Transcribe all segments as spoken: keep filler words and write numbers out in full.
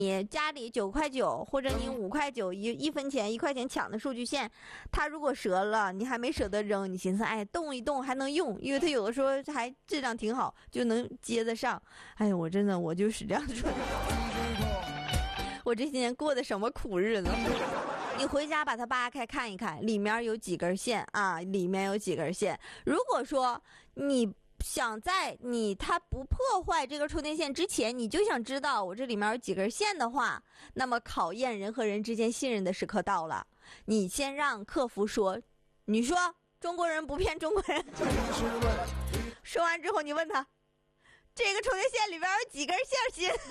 你家里九块九，或者你五块九一一分钱一块钱抢的数据线，它如果折了，你还没舍得扔，你寻思哎动一动还能用，因为它有的时候还质量挺好，就能接得上。哎，我真的我就是这样说，我这些年过的什么苦日子？你回家把它扒开看一看，里面有几根线啊？里面有几根线？如果说你想在你它不破坏这个充电线之前，你就想知道我这里面有几根线的话，那么考验人和人之间信任的时刻到了。你先让客服说，你说中国人不骗中国人。说完之后，你问他，这个充电线里边有几根线芯？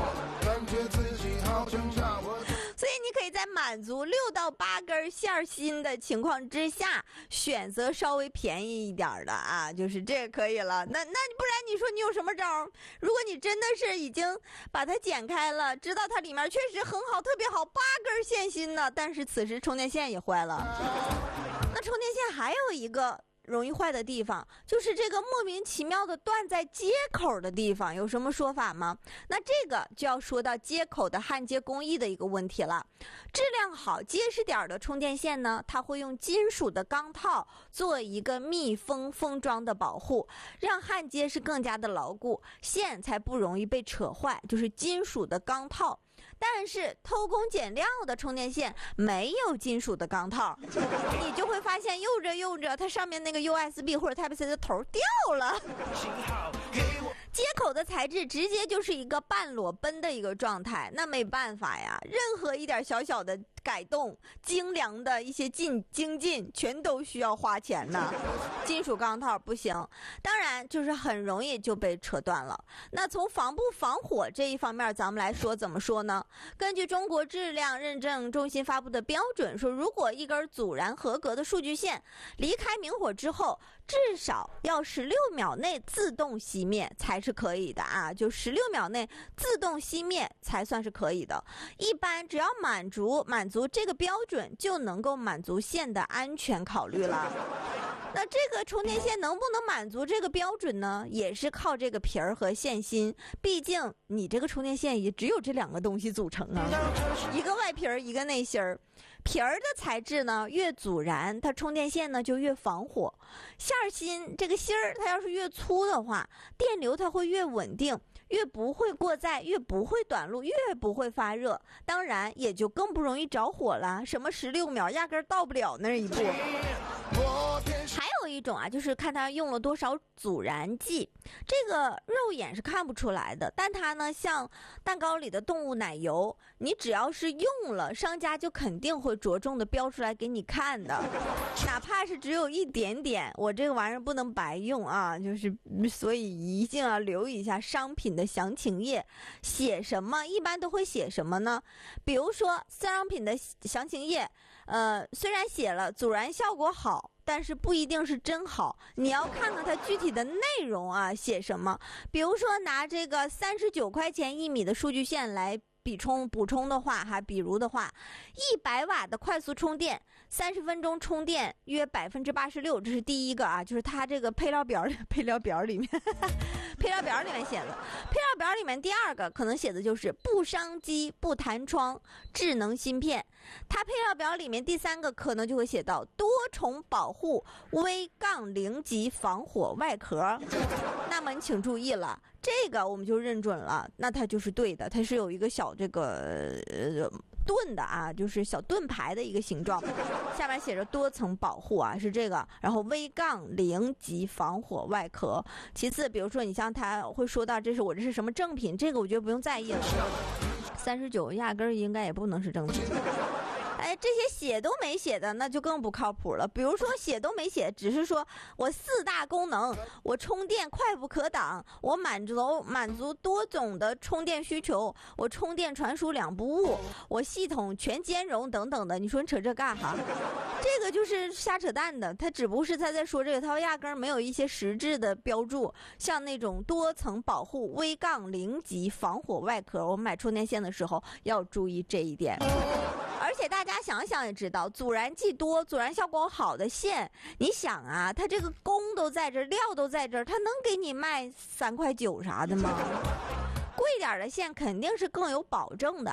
所以你可以在满足六到八根线芯的情况之下，选择稍微便宜一点的啊，就是这个可以了。那那不然你说你有什么招？如果你真的是已经把它剪开了，知道它里面确实很好，特别好，八根线芯呢，但是此时充电线也坏了。那充电线还有一个容易坏的地方，就是这个莫名其妙的断在接口的地方，有什么说法吗？那这个就要说到接口的焊接工艺的一个问题了。质量好结实点的充电线呢，它会用金属的钢套做一个密封封装的保护，让焊接是更加的牢固，线才不容易被扯坏，就是金属的钢套。但是偷工减料的充电线没有金属的钢套，你就会发现用着用着它上面那个 U S B 或者 Type C 的头掉了，接口的材质直接就是一个半裸奔的一个状态。那没办法呀，任何一点小小的改动，精良的一些进精进全都需要花钱呢。金属钢套不行，当然就是很容易就被扯断了。那从防不防火这一方面咱们来说，怎么说呢？根据中国质量认证中心发布的标准说，如果一根阻燃合格的数据线离开明火之后，至少要十六秒内自动熄灭才是可以的啊，就十六秒内自动熄灭才算是可以的。一般只要满足满足这个标准，就能够满足线的安全考虑了。那这个充电线能不能满足这个标准呢？也是靠这个皮儿和线芯，毕竟你这个充电线也只有这两个东西组成啊，一个外皮儿，一个内芯儿。皮儿的材质呢越阻燃，它充电线呢就越防火。线芯这个芯儿它要是越粗的话，电流它会越稳定，越不会过载，越不会短路，越不会发热，当然也就更不容易着火了。什么十六秒压根到不了那一步。还有一种啊，就是看它用了多少阻燃剂，这个肉眼是看不出来的，但它呢像蛋糕里的动物奶油，你只要是用了，商家就肯定会着重的标出来给你看的，哪怕是只有一点点，我这个玩意儿不能白用啊，就是所以一定要留意一下商品的详情页写什么，一般都会写什么呢？比如说商品的详情页，呃，虽然写了阻燃效果好，但是不一定是真好，你要看看它具体的内容啊，写什么。比如说拿这个三十九块钱一米的数据线来比充补充的话哈，比如的话，一百瓦的快速充电，三十分钟充电约百分之八十六，这是第一个啊，就是它这个配料表配料表里面配料表里面写的。配料表里面第二个可能写的就是不伤机、不弹窗、智能芯片。它配料表里面第三个可能就会写到多重保护微杠零级防火外壳。那么你请注意了，这个我们就认准了，那它就是对的，它是有一个小这个呃盾的啊，就是小盾牌的一个形状，下面写着多层保护啊，是这个，然后微杠零级防火外壳。其次比如说你像他会说到这是我这是什么正品，这个我觉得不用在意了，三十九压根儿应该也不能是正品。哎，这些写都没写的那就更不靠谱了。比如说写都没写，只是说我四大功能，我充电快不可挡，我满足满足多种的充电需求，我充电传输两不误，我系统全兼容等等的，你说你扯这干哈？这个就是瞎扯淡的，他只不过是他在说这个，他压根儿没有一些实质的标注，像那种多层保护微杠零级防火外壳，我们买充电线的时候要注意这一点。而且大家想想也知道，阻燃剂多、阻燃效果好的线，你想啊，它这个工都在这儿，料都在这儿，它能给你卖三块九啥的吗？估贵点的线肯定是更有保证的